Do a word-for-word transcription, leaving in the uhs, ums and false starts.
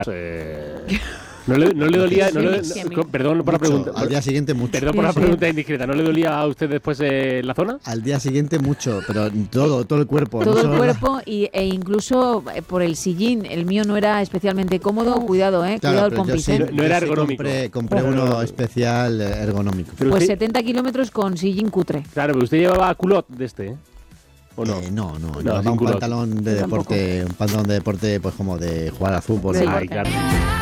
Eh... No le, no le dolía, no le, no, perdón por la pregunta. Al día siguiente mucho. Perdón por la pregunta indiscreta. ¿No le dolía a usted después eh, la zona? Al día siguiente mucho, pero todo, todo el cuerpo. Todo no el cuerpo y, e incluso por el sillín. El mío no era especialmente cómodo. Cuidado, eh. Claro, Cuidado el compisen. Sí, no era ergonómico. Compré, compré uno especial ergonómico. Pues usted... setenta kilómetros con sillín cutre. Claro, pero usted llevaba culot de este, ¿eh? ¿O no? Eh, no, no, no llevaba un culot. pantalón de deporte, un pantalón de deporte pues como de jugar al fútbol. Sí, Ay, claro.